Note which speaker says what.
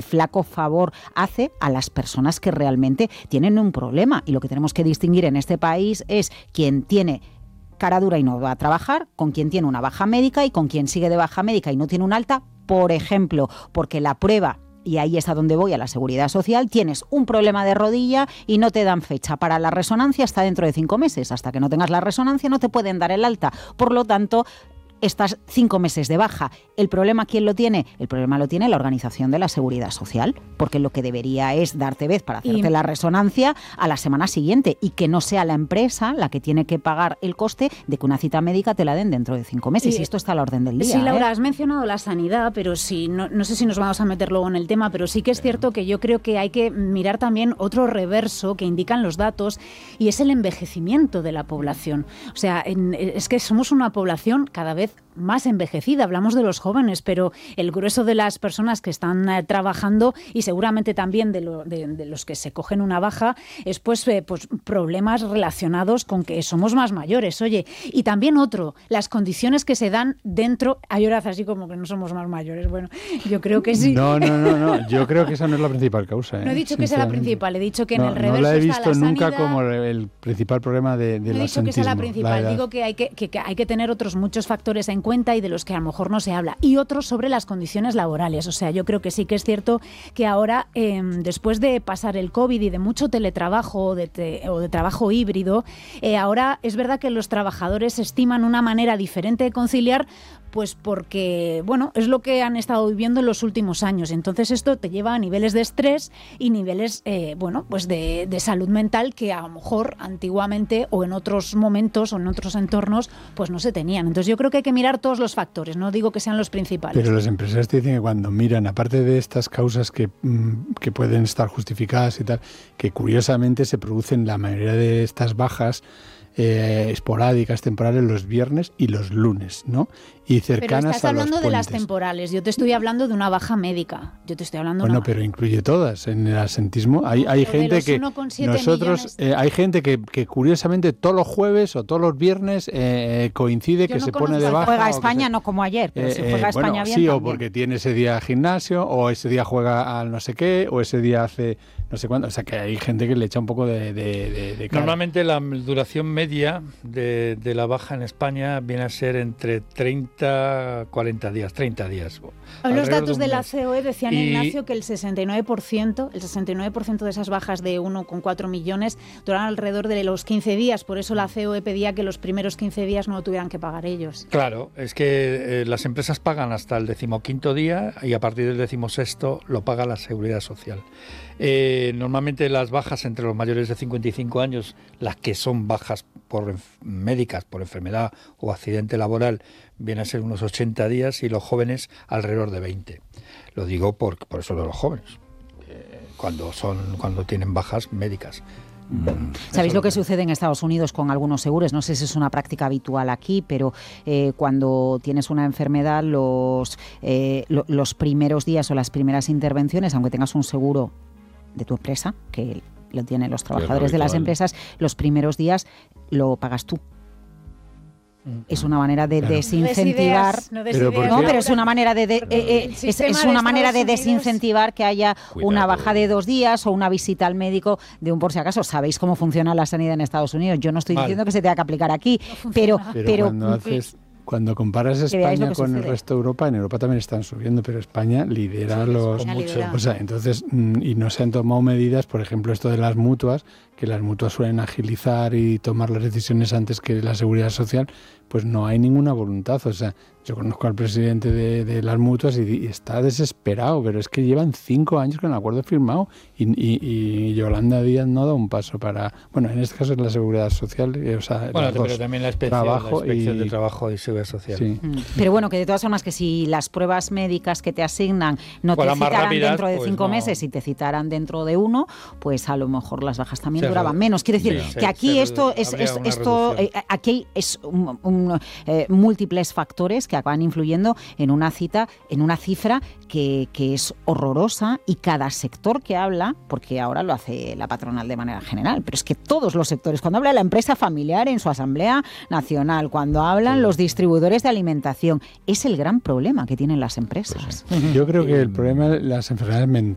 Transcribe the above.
Speaker 1: flaco favor hace a las personas que realmente tienen un problema. Y lo que tenemos que distinguir en este país es quien tiene cara dura y no va a trabajar, con quien tiene una baja médica y con quien sigue de baja médica y no tiene un alta, por ejemplo, porque la prueba, y ahí es a donde voy, a la seguridad social, tienes un problema de rodilla y no te dan fecha para la resonancia hasta dentro de 5 meses. Hasta que no tengas la resonancia no te pueden dar el alta. Por lo tanto, estás 5 meses de baja. ¿El problema quién lo tiene? El problema lo tiene la Organización de la Seguridad Social, porque lo que debería es darte vez para hacerte la resonancia a la semana siguiente y que no sea la empresa la que tiene que pagar el coste de que una cita médica te la den dentro de 5 meses. Y esto está a la orden del día.
Speaker 2: Sí, Laura, has mencionado la sanidad, pero sí, no sé si nos vamos a meter luego en el tema, pero sí que es cierto que yo creo que hay que mirar también otro reverso que indican los datos, y es el envejecimiento de la población. O sea, es que somos una población cada vez más envejecida. Hablamos de los jóvenes, pero el grueso de las personas que están trabajando, y seguramente también de los que se cogen una baja, es pues problemas relacionados con que somos más mayores. Oye, y también las condiciones que se dan dentro. Hay horas así como que no somos más mayores. Bueno, yo creo que sí.
Speaker 3: No. Yo creo que esa no es la principal causa.
Speaker 2: No he dicho que sea la principal, he dicho que en el reverso
Speaker 3: no la he visto
Speaker 2: está la
Speaker 3: nunca
Speaker 2: sanidad,
Speaker 3: como el principal problema del
Speaker 2: no he dicho que sea la principal, digo que hay que tener otros muchos factores en cuenta y de los que a lo mejor no se habla, y otros sobre las condiciones laborales. O sea, yo creo que sí que es cierto que ahora, después de pasar el COVID y de mucho teletrabajo o de trabajo híbrido, ahora es verdad que los trabajadores estiman una manera diferente de conciliar, pues porque, bueno, es lo que han estado viviendo en los últimos años. Entonces esto te lleva a niveles de estrés y niveles, pues de salud mental que a lo mejor antiguamente o en otros momentos o en otros entornos pues no se tenían. Entonces yo creo que hay que mirar todos los factores, no digo que sean los principales.
Speaker 3: Pero los empresarios te dicen que cuando miran, aparte de estas causas que pueden estar justificadas y tal, que curiosamente se producen la mayoría de estas bajas esporádicas, temporales, los viernes y los lunes, ¿no? Y cercanas a los puentes.
Speaker 2: Pero estás hablando de las temporales, yo te estoy hablando de una baja médica. Yo te estoy hablando
Speaker 3: pero incluye todas. En el asentismo hay gente que hay gente que curiosamente todos los jueves o todos los viernes coincide que se pone de baja.
Speaker 1: Juega España, no como ayer, pero si juega España bien.
Speaker 3: Sí,
Speaker 1: también.
Speaker 3: O porque tiene ese día gimnasio, o ese día juega al no sé qué, o ese día hace no sé cuándo. O sea, que hay gente que le echa un poco de cara.
Speaker 4: Normalmente la duración media de la baja en España viene a ser entre 40 días, 30 días.
Speaker 2: Los datos de la COE decían, Ignacio, que el 69% de esas bajas de 1,4 millones duran alrededor de los 15 días. Por eso la COE pedía que los primeros 15 días no lo tuvieran que pagar ellos.
Speaker 4: Claro, es que las empresas pagan hasta el 15º día y a partir del 16º lo paga la Seguridad Social. Normalmente las bajas entre los mayores de 55 años, las que son bajas médicas, por enfermedad o accidente laboral, vienen a ser unos 80 días, y los jóvenes alrededor de 20. Lo digo por eso de los jóvenes, cuando tienen bajas médicas.
Speaker 1: ¿Sabéis lo que sucede en Estados Unidos con algunos seguros? No sé si es una práctica habitual aquí, pero cuando tienes una enfermedad, los primeros días o las primeras intervenciones, aunque tengas un seguro de tu empresa, que lo tienen los trabajadores de las empresas, los primeros días lo pagas tú. Es una manera de desincentivar. Pero es una manera es una manera de desincentivar que haya una baja de 2 días o una visita al médico de un por si acaso. ¿Sabéis cómo funciona la sanidad en Estados Unidos? Yo no estoy diciendo que se tenga que aplicar aquí, pero
Speaker 3: cuando comparas España con el resto de Europa, en Europa también están subiendo, pero España lidera
Speaker 2: lidera.
Speaker 3: O sea, entonces, y no se han tomado medidas, por ejemplo, esto de las mutuas, que las mutuas suelen agilizar y tomar las decisiones antes que la Seguridad Social, pues no hay ninguna voluntad. O sea, yo conozco al presidente de las mutuas y está desesperado, pero es que llevan 5 años con el acuerdo firmado y Yolanda Díaz no da un paso para... Bueno, en este caso es la Seguridad Social,
Speaker 4: pero también la inspección de trabajo y Seguridad Social.
Speaker 3: Sí.
Speaker 1: Pero bueno, que de todas formas, que si las pruebas médicas que te asignan no te citaran dentro de 5 meses y te citaran dentro de 1, pues a lo mejor las bajas también duraban menos. Quiero decir que aquí aquí es múltiples factores que acaban influyendo en una cifra que es horrorosa, y cada sector que habla, porque ahora lo hace la patronal de manera general, pero es que todos los sectores, cuando habla la empresa familiar en su asamblea nacional, cuando hablan los distribuidores de alimentación, es el gran problema que tienen las empresas.
Speaker 3: Yo creo que el problema de las enfermedades